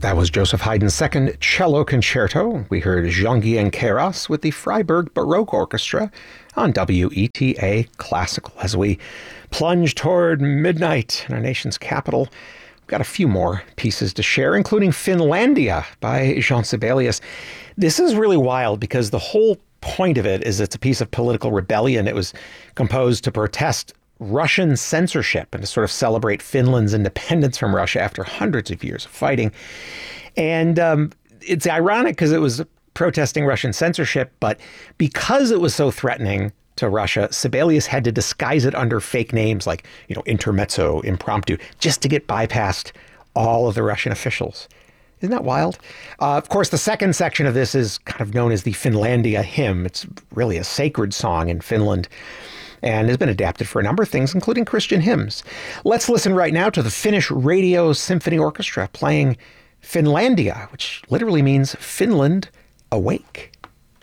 That was Joseph Haydn's second cello concerto. We heard Jean-Guy and Keras with the Freiburg Baroque Orchestra on WETA Classical. As we plunge toward midnight in our nation's capital, we've got a few more pieces to share, including Finlandia by Jean Sibelius. This is really wild because the whole point of it is it's a piece of political rebellion. It was composed to protest Russian censorship and to sort of celebrate Finland's independence from Russia after hundreds of years of fighting. And it's ironic because it was protesting Russian censorship, but because it was so threatening to Russia, Sibelius had to disguise it under fake names like, Intermezzo, Impromptu, just to get bypassed all of the Russian officials. Isn't that wild? Of course, the second section of this is kind of known as the Finlandia hymn. It's really a sacred song in Finland, and has been adapted for a number of things, including Christian hymns. Let's listen right now to the Finnish Radio Symphony Orchestra playing Finlandia, which literally means Finland awake.